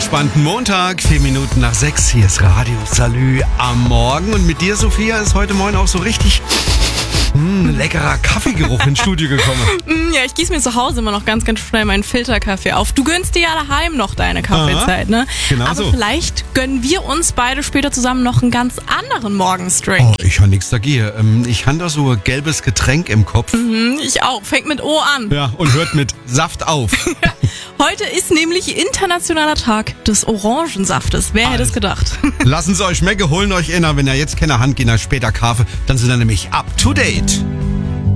entspannten Montag, 4 Minuten nach 6. Hier ist Radio Salü am Morgen. Und mit dir, Sophia, ist heute Morgen auch so richtig leckerer Kaffeegeruch ins Studio gekommen. Ja, ich gieße mir zu Hause immer noch ganz schnell meinen Filterkaffee auf. Du gönnst dir ja daheim noch deine Kaffeezeit, ne? Genau Aber so. vielleicht gönnen wir uns beide später zusammen noch einen ganz anderen Morgensdrink. Oh, ich habe nichts dagegen. Ich habe da so ein gelbes Getränk im Kopf. Ich auch. Fängt mit O an. Ja, und hört mit Saft auf. Heute ist nämlich Internationaler Tag des Orangensaftes. Wer hätte es gedacht? Lassen Sie euch schmecken, holen euch einer. Wenn ihr jetzt keine Hand gehen, später Kaffee, dann sind ihr nämlich up to date.